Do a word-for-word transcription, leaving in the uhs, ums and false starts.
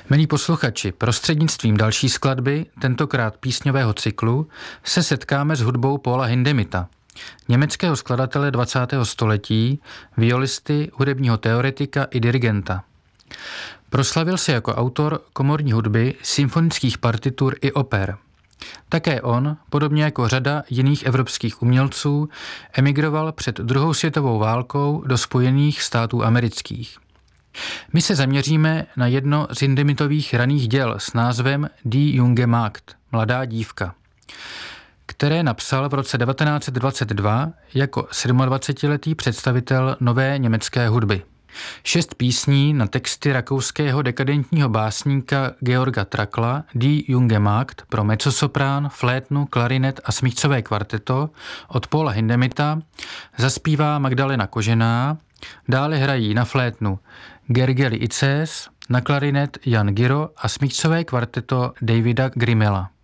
Milí posluchači, prostřednictvím další skladby, tentokrát písňového cyklu, se setkáme s hudbou Paula Hindemitha, německého skladatele dvacátého století, violisty, hudebního teoretika i dirigenta. Proslavil se jako autor komorní hudby, symfonických partitur i oper. Také on, podobně jako řada jiných evropských umělců, emigroval před druhou světovou válkou do Spojených států amerických. My se zaměříme na jedno z Hindemithových raných děl s názvem Die junge Magd, mladá dívka, které napsal v roce devatenáct set dvacet dva jako sedmadvacetiletý představitel nové německé hudby. Šest písní na texty rakouského dekadentního básníka Georga Trakla, Die junge Magd, pro mezzosoprán, flétnu, klarinet a smyčcové kvarteto od Paula Hindemitha zaspívá Magdalena Kožená, dále hrají na flétnu Gergely Ices, na klarinet Jan Giro a smyčcové kvarteto Davida Grimela.